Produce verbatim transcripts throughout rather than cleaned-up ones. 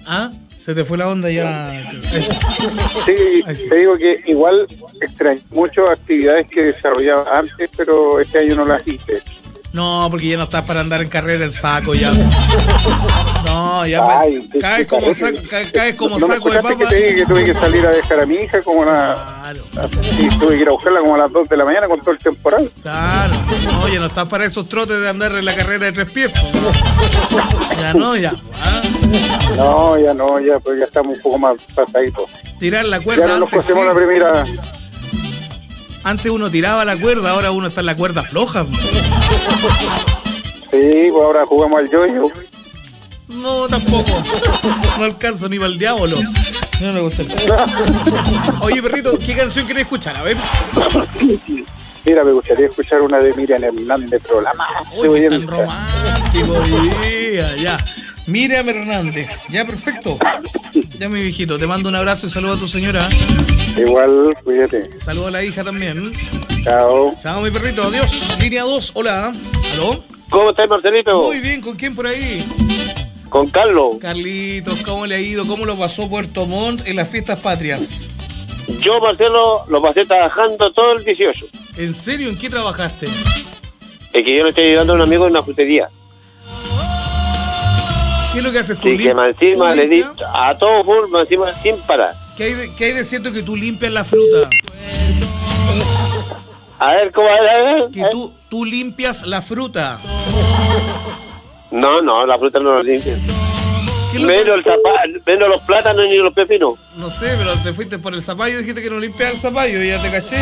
¿Ah? Se te fue la onda ya. Sí, sí, te digo que igual extraño mucho actividades que desarrollaba antes, pero este año no las hice. No, porque ya no estás para andar en carrera en saco ya. No, ya Ay, me, caes como saco, caes, caes como no saco de papa. Que te dije que tuve que salir a dejar a mi hija como a la, claro. Y tuve que ir a buscarla como a las dos de la mañana con todo el temporal. Claro, no, ya no estás para esos trotes de andar en la carrera de tres pies. Ya no, ya. ¿Ah? No, ya no, ya, pues ya estamos un poco más pasaditos. Tirar la cuerda. Ya no nos antes, cogemos sí. la primera. Antes uno tiraba la cuerda, ahora uno está en la cuerda floja. Sí, pues ahora jugamos al yo-yo. No, tampoco. No alcanzo ni para el diablo. No me gusta. Oye, perrito, ¿qué canción querés escuchar? A ver. Mira, me gustaría escuchar una de Miriam Hernández, pero la más. Uy, qué tan romántico hoy día, ya. Miriam Hernández, ya, perfecto. Ya, mi viejito, te mando un abrazo y saludo a tu señora. Igual, cuídate. Saludo a la hija también. Chao. Chao, mi perrito, adiós. Línea dos, hola. ¿Aló? ¿Cómo estás, Marcelito? Muy bien, ¿con quién por ahí? Con Carlos. Carlitos, ¿cómo le ha ido? ¿Cómo lo pasó Puerto Montt en las fiestas patrias? Yo, Marcelo, lo pasé trabajando todo el dieciocho. ¿En serio? ¿En qué trabajaste? Es que yo le estoy ayudando a un amigo en una frutería. ¿Qué es lo que haces tú? Sí, que más encima le di a todo full, más encima sin parar. ¿Qué hay, de, ¿Qué hay de cierto que tú limpias la fruta? A ver, ¿cómo es? A ver, Que tú, tú limpias la fruta. No, no, la fruta no la limpia. Menos, que... el zapa... menos los plátanos ni los pepinos. No sé, pero te fuiste por el zapallo y dijiste que no limpias el zapallo y ya te caché.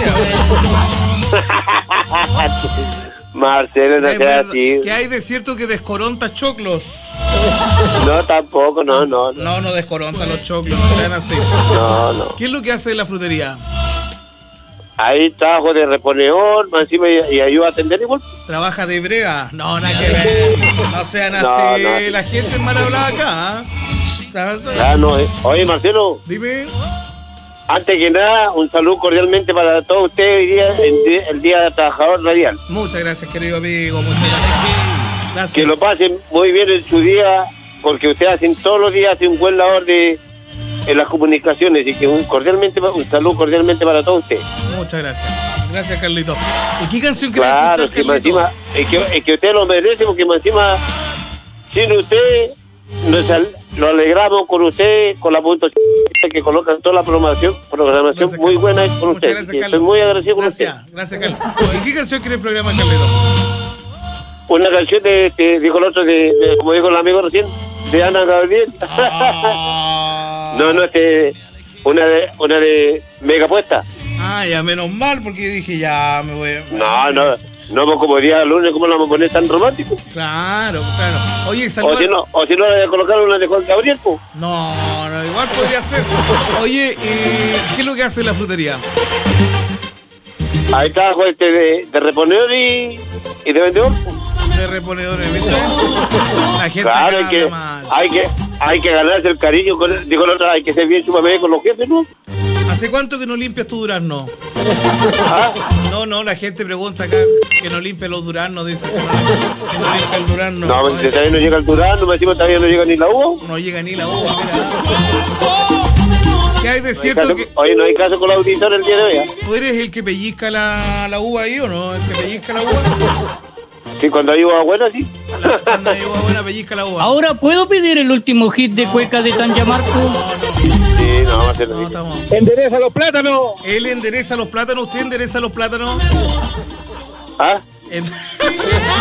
Marcelo, no sea así. ¿Qué hay de cierto que descorontas choclos? No, tampoco, no, no. No, no, no descorontas los choclos, no sean así. No, no. ¿Qué es lo que hace de la frutería? Ahí trabajo de reponedor, más encima y, y ayuda a atender igual. ¿Trabaja de brega? No, nada que ver. No sean así. No, no. La gente es mal hablada acá. Ah, no, eh. Oye, Marcelo. Dime. Antes que nada, un saludo cordialmente para todos ustedes hoy día, el, el Día del Trabajador Radial. Muchas gracias, querido amigo. Muchas gracias. gracias. Que lo pasen muy bien en su día, porque ustedes hacen todos los días hacen un buen labor de en las comunicaciones, y que un cordialmente un saludo cordialmente para todos ustedes. Muchas gracias. Gracias, Carlito. ¿Y qué canción querés claro, escuchar, que Carlito? Encima, es, que, es que usted lo merece, porque encima, sin usted, nos al, lo alegramos con usted, con la punto que colocan toda la programación, programación gracias, muy Carlos. buena con usted. Gracias, estoy muy agradecido con gracias, usted. Gracias, Carlos. ¿Y qué canción querés programar, Carlito? Una canción de, de dijo el otro, de, de, como dijo el amigo recién, de Ana Gabriel. Ah. no, no, este, una de, una de Mega Puesta. Ah, ya, menos mal, porque yo dije, ya me voy a... No, no, no, pues como día lunes, ¿cómo la vamos a poner tan romántico? Claro, claro. Oye, O saludos. si no, o si no, le voy a colocar una de Juan Gabriel, pues. No, no, igual podría ser. Oye, eh, ¿qué es lo que hace la frutería? Ahí trabajo este de, de reponedor y, y de vendedor. De reponedores, ¿viste? La gente claro, hay que, mal. hay que hay que ganarse el cariño. Con, dijo la otra, hay que ser bien chúpame con los jefes, ¿no? ¿Hace cuánto que no limpias tu durazno? ¿Ah? No, no, la gente pregunta acá que no limpie los duraznos, dice que no, que no limpia el durazno. No, no, todavía no llega el durazno, me decimos todavía no llega ni la uva. No llega ni la uva, mira. ¿Qué hay de cierto no hay caso, que... Oye, no hay caso con la auditora el día de hoy, ¿eh? ¿Tú eres el que pellizca la, la uva ahí o no? ¿El que pellizca la uva? Sí, cuando hay uva buena, sí. Cuando hay uva buena, pellizca la uva. Ahora, ¿puedo pedir el último hit de cueca de Tanja Marco? No, no. Sí, no, vamos a hacerlo. No, estamos... ¡Endereza los plátanos! Él endereza los plátanos, ¿usted endereza los plátanos? ¿Ah? En...